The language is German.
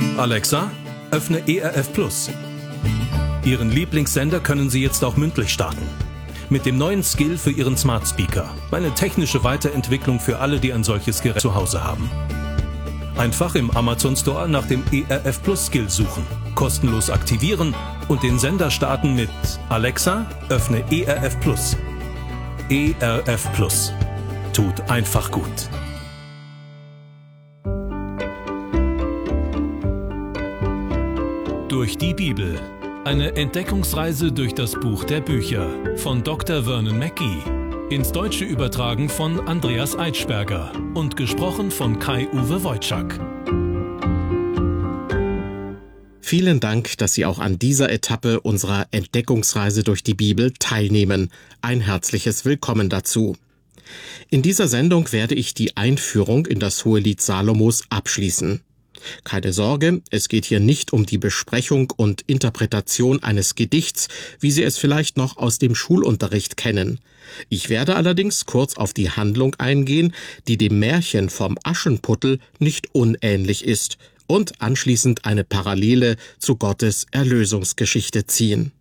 Alexa, öffne ERF Plus. Ihren Lieblingssender können Sie jetzt auch mündlich starten. Mit dem neuen Skill für Ihren Smart Speaker. Eine technische Weiterentwicklung für alle, die ein solches Gerät zu Hause haben. Einfach im Amazon Store nach dem ERF Plus Skill suchen, kostenlos aktivieren und den Sender starten mit Alexa, öffne ERF Plus. ERF Plus. Tut einfach gut. Durch die Bibel. Eine Entdeckungsreise durch das Buch der Bücher von Dr. Vernon Mackey. Ins Deutsche übertragen von Andreas Eitschberger und gesprochen von Kai-Uwe Wojczak. Vielen Dank, dass Sie auch an dieser Etappe unserer Entdeckungsreise durch die Bibel teilnehmen. Ein herzliches Willkommen dazu. In dieser Sendung werde ich die Einführung in das Hohelied Salomos abschließen. Keine Sorge, es geht hier nicht um die Besprechung und Interpretation eines Gedichts, wie Sie es vielleicht noch aus dem Schulunterricht kennen. Ich werde allerdings kurz auf die Handlung eingehen, die dem Märchen vom Aschenputtel nicht unähnlich ist, und anschließend eine Parallele zu Gottes Erlösungsgeschichte ziehen.